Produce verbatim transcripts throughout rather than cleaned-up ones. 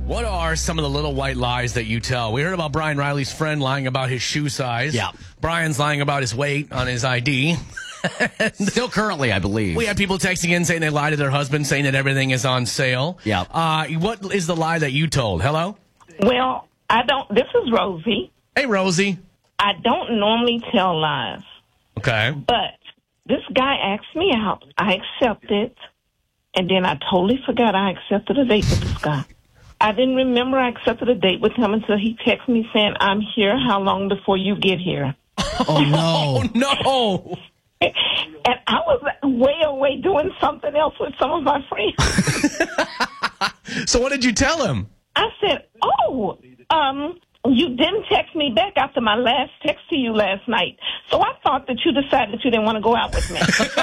What are some of the little white lies that you tell? We heard about Brian Riley's friend lying about his shoe size. Yeah. Brian's lying about his weight on his I D. Still currently, I believe. We have people texting in saying they lie to their husband, saying that everything is on sale. Yeah. Uh, what is the lie that you told? Hello? Well, I don't. This is Rosie. Hey, Rosie. I don't normally tell lies, Okay. but this guy asked me out. I accepted, and then I totally forgot I accepted a date with this guy. I didn't remember I accepted a date with him until he texted me saying, "I'm here. How long before you get here?" Oh, no. Oh, no. And I was way away doing something else with some of my friends. So what did you tell him? I said, "Oh, um, you didn't text me back after my last text to you last night. So I thought that you decided you didn't want to go out with me."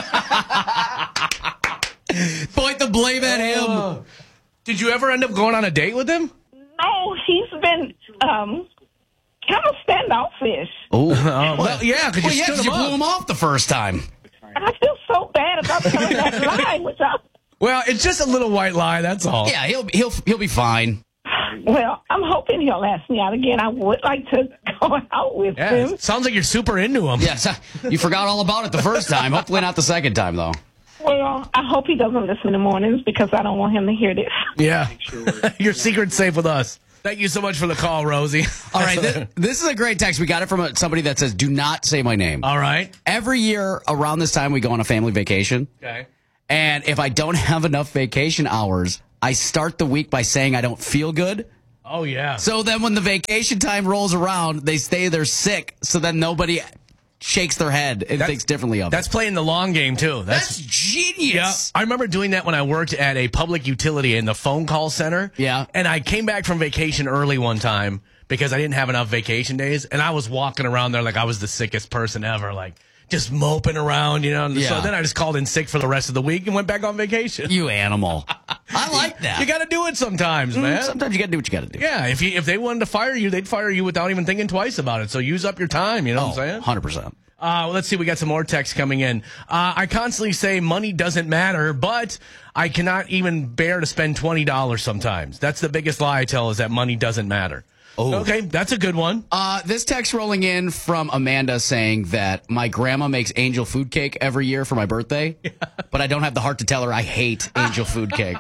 Point the blame at him. Uh, did you ever end up going on a date with him? No, he's been um, kind of standoffish. Oh, Uh, well, yeah, because well, you yeah, stood 'cause him you blew up. him off the first time. I feel so bad about telling that lie, which I, Well, it's just a little white lie, that's all. Yeah, he'll he'll he'll be fine. well, I'm hoping he'll ask me out again. I would like to go out with Yeah, him. it sounds like you're super into him. Yes, you forgot all about it the first time. Hopefully not the second time, though. Well, I hope he doesn't listen in the mornings because I don't want him to hear this. Yeah. Your secret's safe with us. Thank you so much for the call, Rosie. All right, this, this is a great text. We got it from a, somebody that says, "Do not say my name." All right. Every year around this time, we go on a family vacation. Okay. And if I don't have enough vacation hours, I start the week by saying I don't feel good. Oh, yeah. So then when the vacation time rolls around, they stay there sick. So then nobody shakes their head and That- thinks differently of That's it. playing the long game, too. That's Yeah. genius. I remember doing that when I worked at a public utility in the phone call center. Yeah. And I came back from vacation early one time because I didn't have enough vacation days. And I was walking around there like I was the sickest person ever, like just moping around, you know. And Yeah. So then I just called in sick for the rest of the week and went back on vacation. You animal. I like that. You got to do it sometimes, Mm, man. Sometimes you got to do what you got to do. Yeah, if you, if they wanted to fire you, they'd fire you without even thinking twice about it. So use up your time, you know what I'm saying? one hundred percent. Uh, well, let's see. We got some more texts coming in. Uh, I constantly say money doesn't matter, but I cannot even bear to spend twenty dollars sometimes. That's the biggest lie I tell is that money doesn't matter. Oh. Okay, that's a good one. Uh, this text rolling in from Amanda saying that my grandma makes angel food cake every year for my birthday, but I don't have the heart to tell her I hate angel food cake.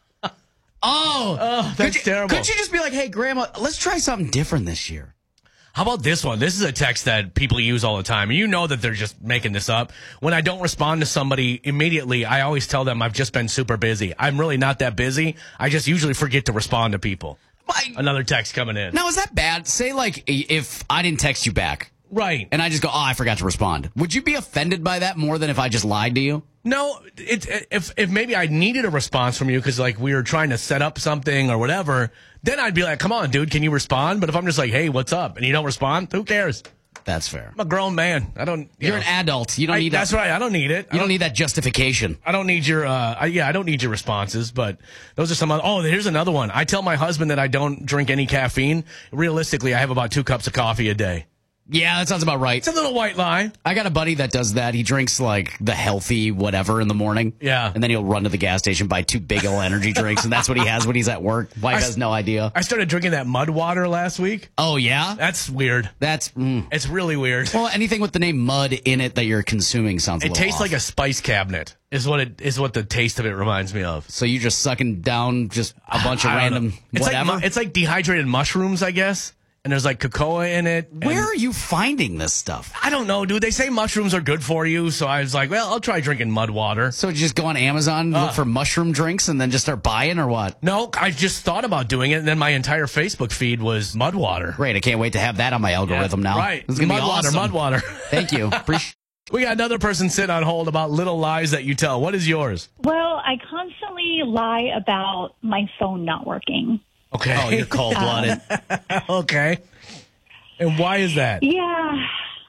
Oh, Oh, that's could you, terrible. Could you just be like, "Hey, grandma, let's try something different this year"? How about this one? This is a text that people use all the time. And you know that they're just making this up. When I don't respond to somebody immediately, I always tell them I've just been super busy. I'm really not that busy. I just usually forget to respond to people. Like, Another text coming in. now, is that bad? Say, like, if I didn't text you back Right. and I just go, "Oh, I forgot to respond." Would you be offended by that more than if I just lied to you? No, it, if if maybe I needed a response from you because like we were trying to set up something or whatever, then I'd be like, "Come on, dude, can you respond?" But if I'm just like, "Hey, what's up?" and you don't respond, who cares? That's fair. I'm a grown man. I don't. You You're know, an adult. You don't I- need That's that. right. I don't need it. I You don't need that justification. I don't need your. Uh, I, yeah, I don't need your responses. But those are some. Other, oh, here's another one. I tell my husband that I don't drink any caffeine. Realistically, I have about two cups of coffee a day. Yeah, that sounds about right. It's a little white lie. I got a buddy that does that. He drinks like the healthy whatever in the morning. Yeah. And then he'll run to the gas station, buy two big old energy drinks, and that's what he has when he's at work. Wife I- has no idea. I started drinking that mud water last week. Oh, yeah? That's weird. That's, mm. It's really weird. Well, anything with the name mud in it that you're consuming sounds a It little tastes off. like a spice cabinet. Is what it is. What the taste of it reminds me of. So you're just sucking down just a bunch of I don't random know. It's whatever? like mu- it's like dehydrated mushrooms, I guess. And there's like cocoa in it. and- Where are you finding this stuff? I don't know, dude. They say mushrooms are good for you, so I was like, well, I'll try drinking mud water. So you just go on Amazon, Uh. look for mushroom drinks, and then just start buying, or what? No, I just thought about doing it, and then my entire Facebook feed was mud water. Great, I can't wait to have that on my algorithm now. Right. This is gonna mud be water, awesome. mud water. Thank you. Appreciate. We got another person sitting on hold about little lies that you tell. What is yours? Well, I constantly lie about my phone not working. Okay. Oh, you're cold blooded. Okay. And why is that? Yeah,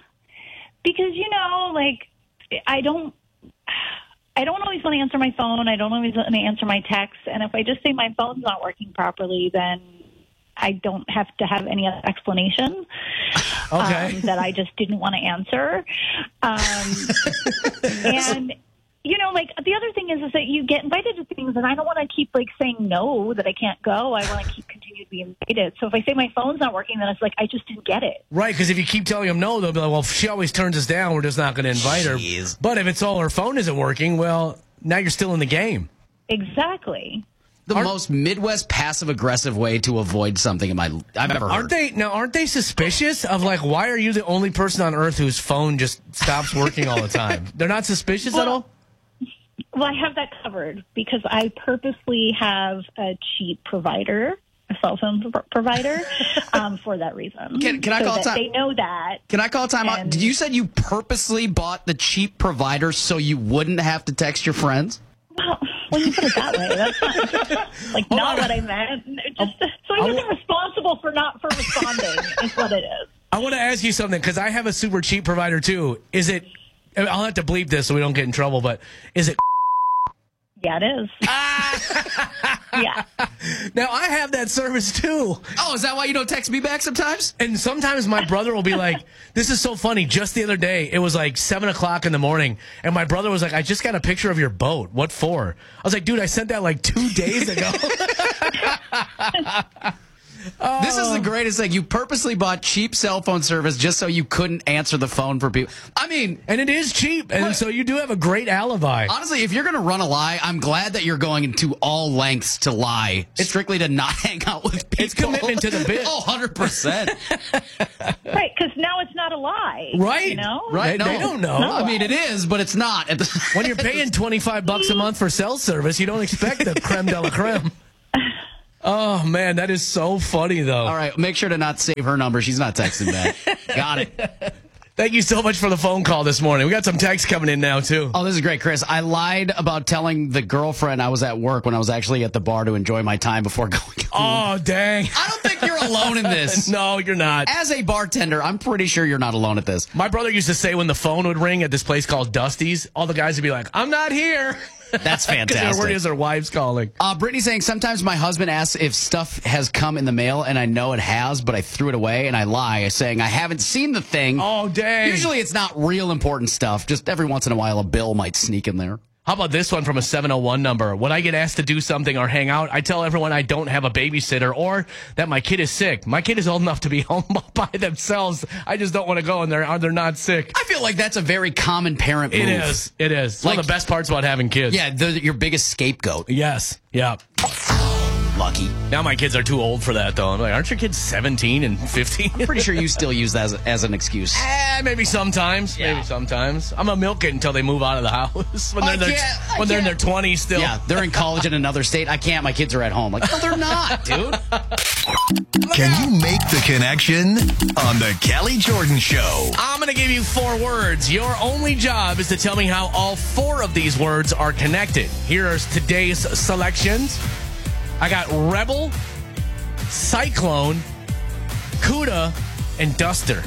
because you know, like I don't, I don't always want to answer my phone. I don't always want to answer my texts. And if I just say my phone's not working properly, then I don't have to have any other explanation. Okay. Um, that I just didn't want to answer. Um, and. You know, like the other thing is, is that you get invited to things, and I don't want to keep like saying no that I can't go. I want to keep continuing you'd be invited. So if I say my phone's not working, then it's like I just didn't get it. Right, because if you keep telling them no, they'll be like, well, if she always turns us down, we're just not going to invite Jeez. her. But if it's all her phone isn't working, well, now you're still in the game. Exactly. The Aren't- most Midwest passive-aggressive way to avoid something in my I've ever heard. Aren't they now? Aren't they suspicious of like why are you the only person on earth whose phone just stops working all the time? They're not suspicious at all. Well, I have that covered because I purposely have a cheap provider, a cell phone pro- provider, um, for that reason. Can- can I so call that time- They know that. Can I call time out? And- Did you said you purposely bought the cheap provider so you wouldn't have to text your friends? Well, when you put it that way, that's not, like not what I meant. Just so I wasn't responsible for not for responding is what it is. I want to ask you something because I have a super cheap provider too. Is it? I'll have to bleep this so we don't get in trouble. But is it? Yeah, it is. Yeah. Now I have that service too. Oh, is that why you don't text me back sometimes? And sometimes my brother will be like, this is so funny. Just the other day, it was like seven o'clock in the morning. And my brother was like, I just got a picture of your boat. What for? I was like, dude, I sent that like two days ago. This is the greatest thing. You purposely bought cheap cell phone service just so you couldn't answer the phone for people. I mean, And it is cheap. And What? so you do have a great alibi. honestly, if you're going to run a lie, I'm glad that you're going into all lengths to lie, strictly to not hang out with people. It's commitment to the bit. Oh, one hundred percent. Right, because now it's not a lie. Right. You know? Right? They- they don't know. No, I mean, it is, but it's not. At the- When you're paying twenty-five bucks a month for cell service, you don't expect the creme de la creme. Oh, man, that is so funny, though. All right, make sure to not save her number. She's not texting back. Got it. Thank you so much for the phone call this morning. We got some texts coming in now, too. Oh, this is great, Chris. I lied about telling the girlfriend I was at work when I was actually at the bar to enjoy my time before going home. Oh, dang. I don't think you're alone in this. No, you're not. As a bartender, I'm pretty sure you're not alone at this. My brother used to say when the phone would ring at this place called Dusty's, all the guys would be like, I'm not here. That's Because they're fantastic. worried as their wives calling. Uh, Brittany saying, sometimes my husband asks if stuff has come in the mail, and I know it has, but I threw it away, and I lie, saying I haven't seen the thing. Oh, dang. Usually it's not real important stuff. Just every once in a while, a bill might sneak in there. How about this one from a seven oh one number? When I get asked to do something or hang out, I tell everyone I don't have a babysitter or that my kid is sick. My kid is old enough to be home by themselves. I just don't want to go and they're, they're not sick. I feel like that's a very common parent move. It is. It is. It's one Like- of the best parts about having kids. Yeah, they're your biggest scapegoat. Yes. Yeah. Lucky. Now my kids are too old for that, though. I'm like, aren't your kids seventeen and fifteen? Pretty sure you still use that as, as an excuse. Eh, maybe sometimes. Yeah. Maybe sometimes. I'm gonna milk it until they move out of the house. When I they're in their, can't- I when they're in their can't. twenties still. Yeah, they're in college in another state. I can't. My kids are at home. Like, no, they're not, dude. Can you make the connection on the Kelly Jordan Show? I'm going to give you four words. Your only job is to tell me how all four of these words are connected. Here are today's selections. I got Rebel, Cyclone, Cuda, and Duster.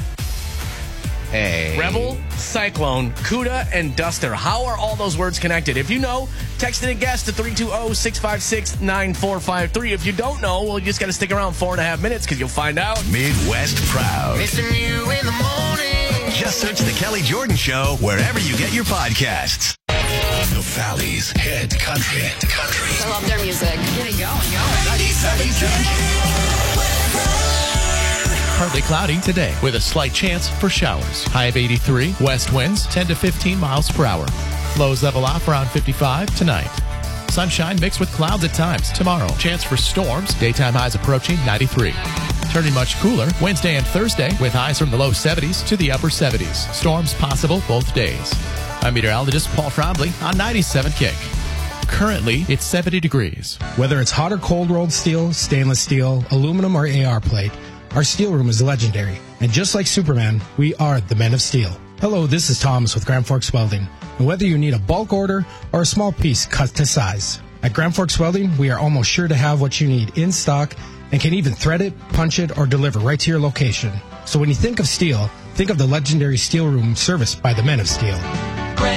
Hey. Rebel, Cyclone, Cuda, and Duster. How are all those words connected? If you know, text it and guess to three two zero, six five six, nine four five three. If you don't know, well, you just got to stick around four and a half minutes because you'll find out. Midwest Proud. Missing you in the morning. Just search The Kelly Jordan Show wherever you get your podcasts. The Valley's hit country. Hit country. I love their music. Get it going, Partly cloudy today with a slight chance for showers. High of eighty-three, west winds ten to fifteen miles per hour. Lows level off around fifty-five tonight. Sunshine mixed with clouds at times tomorrow. Chance for storms, daytime highs approaching ninety-three. Turning much cooler Wednesday and Thursday with highs from the low seventies to the upper seventies. Storms possible both days. I'm meteorologist Paul Trombley on ninety-seven Kick. Currently, it's seventy degrees. Whether it's hot or cold rolled steel, stainless steel, aluminum, or A R plate, our steel room is legendary. And just like Superman, we are the Men of Steel. Hello, this is Thomas with Grand Forks Welding. And whether you need a bulk order or a small piece cut to size, at Grand Forks Welding, we are almost sure to have what you need in stock and can even thread it, punch it, or deliver right to your location. So when you think of steel, think of the legendary steel room serviced by the Men of Steel.